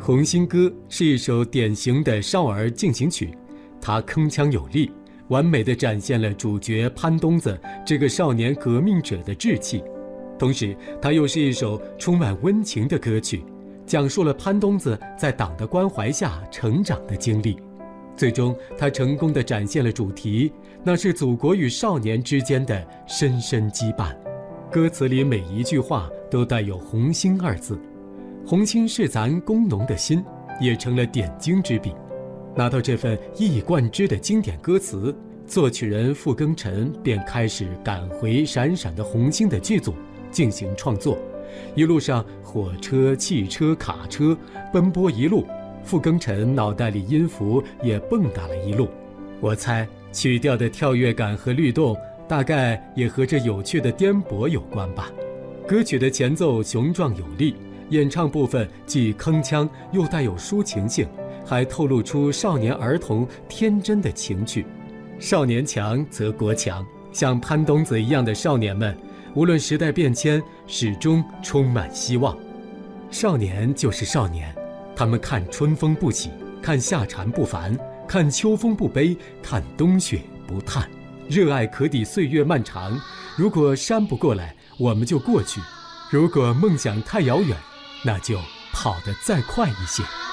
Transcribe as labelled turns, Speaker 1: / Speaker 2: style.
Speaker 1: 红星歌》是一首典型的少儿进行曲，它铿锵有力，完美地展现了主角潘冬子这个少年革命者的志气。同时，它又是一首充满温情的歌曲，讲述了潘冬子在党的关怀下成长的经历。最终，他成功地展现了主题，那是祖国与少年之间的深深羁绊。歌词里每一句话都带有红星二字，红星是咱工农的心，也成了点睛之笔。拿到这份一以贯之的经典歌词，作曲人傅庚辰便开始赶回闪闪的红星的剧组进行创作。一路上，火车、汽车、卡车奔波一路，傅庚辰脑袋里音符也蹦跶了一路。我猜曲调的跳跃感和律动，大概也和这有趣的颠簸有关吧。歌曲的前奏雄壮有力，演唱部分既铿锵又带有抒情性，还透露出少年儿童天真的情趣。少年强则国强，像潘冬子一样的少年们，无论时代变迁，始终充满希望。少年就是少年，他们看春风不喜，看夏蝉不烦，看秋风不悲，看冬雪不叹。热爱可抵岁月漫长，如果山不过来，我们就过去；如果梦想太遥远，那就跑得再快一些。